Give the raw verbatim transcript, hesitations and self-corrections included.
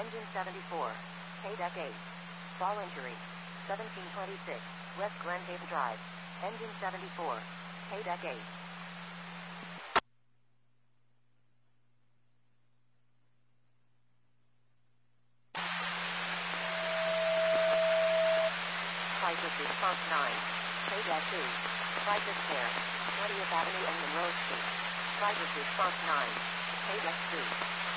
Engine seventy-four. Paydeck eight. Fall injury. seventeen twenty-six. West Glenhaven Drive. Engine seventy-four. Paydeck eight. Crisis response nine. Paydeck two. Crisis care. twentieth Avenue and Monroe Street. Crisis response nine. Paydeck two.